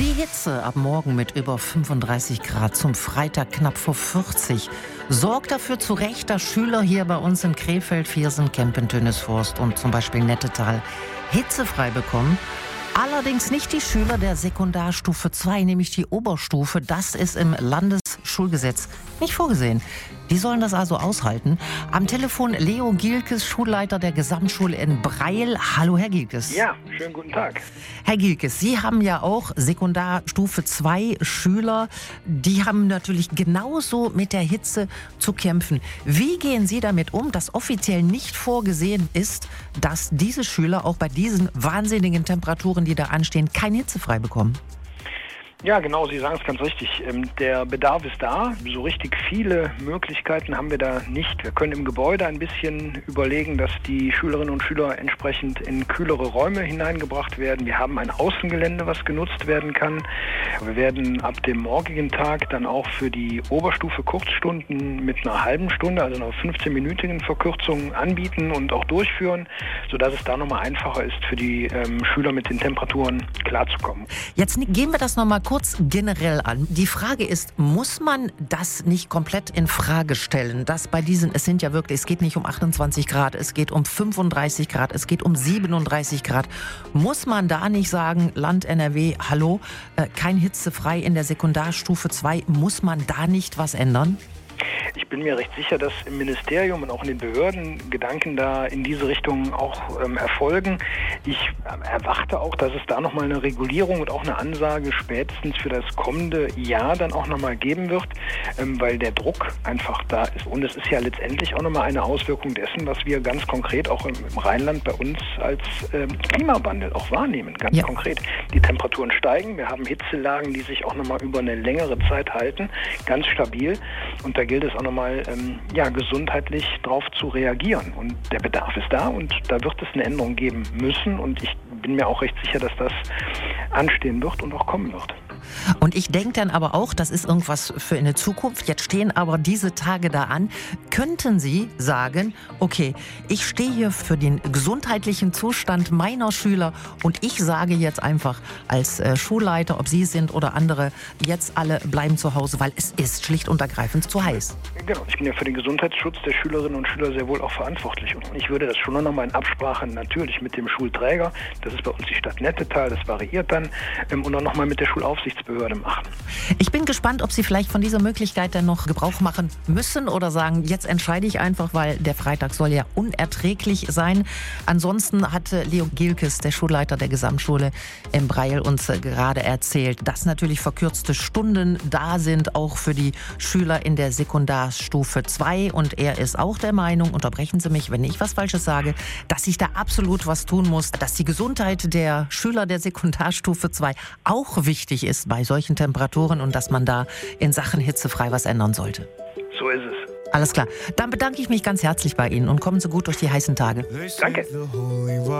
Die Hitze ab morgen mit über 35 Grad zum Freitag knapp vor 40 sorgt dafür zu Recht, dass Schüler hier bei uns in Krefeld, Viersen, Kempen, Tönisvorst und zum Beispiel Nettetal hitzefrei bekommen. Allerdings nicht die Schüler der Sekundarstufe 2, nämlich die Oberstufe. Das ist im Landesschulgesetz nicht vorgesehen. Die sollen das also aushalten. Am Telefon Leo Gielkes, Schulleiter der Gesamtschule in Breil. Hallo, Herr Gielkes. Ja, schönen guten Tag. Herr Gielkes, Sie haben ja auch Sekundarstufe 2 Schüler. Die haben natürlich genauso mit der Hitze zu kämpfen. Wie gehen Sie damit um, dass offiziell nicht vorgesehen ist, dass diese Schüler auch bei diesen wahnsinnigen Temperaturen, die da anstehen, kein hitzefrei bekommen? Ja, genau, Sie sagen es ganz richtig. Der Bedarf ist da. So richtig viele Möglichkeiten haben wir da nicht. Wir können im Gebäude ein bisschen überlegen, dass die Schülerinnen und Schüler entsprechend in kühlere Räume hineingebracht werden. Wir haben ein Außengelände, was genutzt werden kann. Wir werden ab dem morgigen Tag dann auch für die Oberstufe Kurzstunden mit einer halben Stunde, also einer 15-minütigen Verkürzung anbieten und auch durchführen, sodass es da nochmal einfacher ist, für die Schüler mit den Temperaturen klarzukommen. Jetzt gehen wir das nochmal kurz generell an. Die Frage ist, muss man das nicht komplett in Frage stellen, dass bei diesen, es sind ja wirklich, es geht nicht um 28 Grad, es geht um 35 Grad, es geht um 37 Grad. Muss man da nicht sagen, Land NRW, hallo, kein hitzefrei in der Sekundarstufe 2, muss man da nicht was ändern? Ich bin mir recht sicher, dass im Ministerium und auch in den Behörden Gedanken da in diese Richtung auch erfolgen. Ich erwarte auch, dass es da nochmal eine Regulierung und auch eine Ansage spätestens für das kommende Jahr dann auch nochmal geben wird, weil der Druck einfach da ist. Und es ist ja letztendlich auch nochmal eine Auswirkung dessen, was wir ganz konkret auch im Rheinland bei uns als Klimawandel auch wahrnehmen. Ganz konkret. Die Temperaturen steigen, wir haben Hitzelagen, die sich auch nochmal über eine längere Zeit halten, ganz stabil. Und da gilt es auch nochmal gesundheitlich drauf zu reagieren. Und der Bedarf ist da und da wird es eine Änderung geben müssen. Und ich bin mir auch recht sicher, dass das anstehen wird und auch kommen wird. Und ich denke dann aber auch, das ist irgendwas für eine Zukunft. Jetzt stehen aber diese Tage da an. Könnten Sie sagen, okay, ich stehe hier für den gesundheitlichen Zustand meiner Schüler und ich sage jetzt einfach als Schulleiter, ob Sie sind oder andere, jetzt alle bleiben zu Hause, weil es ist schlicht und ergreifend zu heiß. Genau, ich bin ja für den Gesundheitsschutz der Schülerinnen und Schüler sehr wohl auch verantwortlich. Und ich würde das schon noch mal in Absprache natürlich mit dem Schulträger, das ist bei uns die Stadt Nettetal, das variiert dann, und auch noch mal mit der Schulaufsichtsbehörde machen. Ich bin gespannt, ob Sie vielleicht von dieser Möglichkeit dann noch Gebrauch machen müssen oder sagen, jetzt entscheide ich einfach, weil der Freitag soll ja unerträglich sein. Ansonsten hatte Leo Gielkes, der Schulleiter der Gesamtschule in Breil, uns gerade erzählt, dass natürlich verkürzte Stunden da sind, auch für die Schüler in der Sekundarstufe 2. Und er ist auch der Meinung, unterbrechen Sie mich, wenn ich was Falsches sage, dass sich da absolut was tun muss, dass die Gesundheit der Schüler der Sekundarstufe 2 auch wichtig ist bei solchen Temperaturen und dass man da in Sachen hitzefrei was ändern sollte. So ist es. Alles klar. Dann bedanke ich mich ganz herzlich bei Ihnen und kommen Sie gut durch die heißen Tage. Danke.